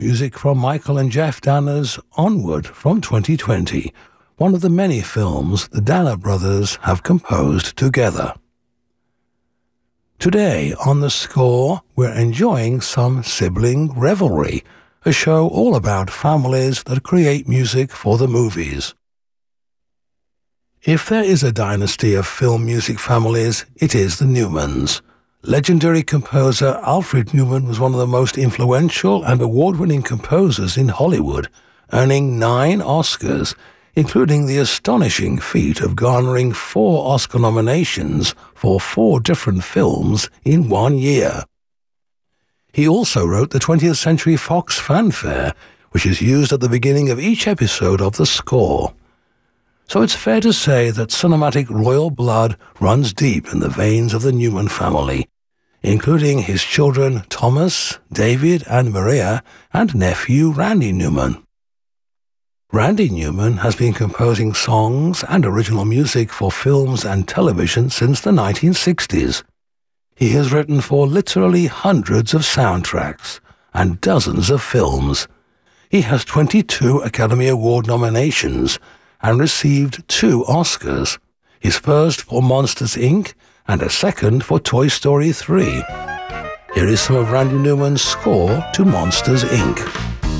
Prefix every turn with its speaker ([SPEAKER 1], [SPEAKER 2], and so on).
[SPEAKER 1] music from Michael and Jeff Danna's Onward from 2020, one of the many films the Danna brothers have composed together. Today on The Score, we're enjoying some Sibling Revelry, a show all about families that create music for the movies. If there is a dynasty of film music families, it is the Newmans. Legendary composer Alfred Newman was one of the most influential and award-winning composers in Hollywood, earning 9 Oscars, including the astonishing feat of garnering 4 Oscar nominations for 4 different films in 1 year. He also wrote the 20th Century Fox fanfare, which is used at the beginning of each episode of The Score. So it's fair to say that cinematic royal blood runs deep in the veins of the Newman family, including his children Thomas, David, and Maria, and nephew Randy Newman. Randy Newman has been composing songs and original music for films and television since the 1960s. He has written for literally hundreds of soundtracks and dozens of films. He has 22 Academy Award nominations and received 2 Oscars, his first for Monsters, Inc. and a second for Toy Story 3. Here is some of Randy Newman's score to Monsters, Inc.